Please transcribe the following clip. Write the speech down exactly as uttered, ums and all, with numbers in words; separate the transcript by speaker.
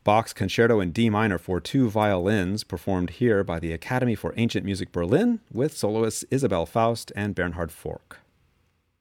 Speaker 1: Bach's Concerto in D minor for two violins, performed here by the Academy for Ancient Music Berlin with soloists Isabel Faust and Bernhard Fork.